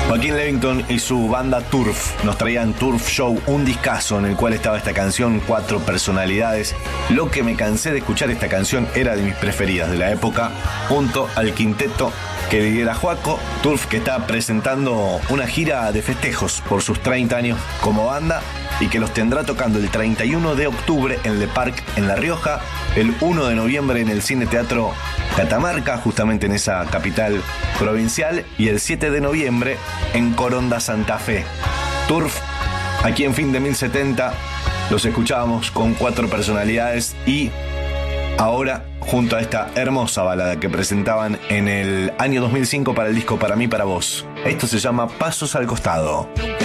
Joaquín Levington y su banda Turf nos traían Turf Show, un discazo en el cual estaba esta canción, 4 personalidades. Lo que me cansé de escuchar esta canción era de mis preferidas de la época, junto al quinteto que lidera Joaco. Turf, que está presentando una gira de festejos por sus 30 años como banda y que los tendrá tocando el 31 de octubre en Le Parc en La Rioja, el 1 de noviembre en el Cine Teatro Catamarca, justamente en esa capital provincial, y el 7 de noviembre en Coronda, Santa Fe. Turf, aquí en Fin de 1070, los escuchábamos con 4 personalidades y ahora junto a esta hermosa balada que presentaban en el año 2005 para el disco Para mí, para vos. Esto se llama Pasos al Costado.